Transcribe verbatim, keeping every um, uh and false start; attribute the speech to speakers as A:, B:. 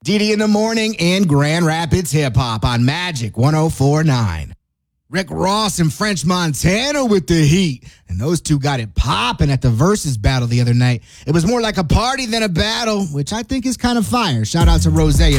A: Didi in the Morning and Grand Rapids Hip Hop on Magic one oh four point nine. Rick Ross and French Montana with the heat. And those two got it popping at the Versus battle the other night. It was more like a party than a battle, which I think is kind of fire. Shout out to Rose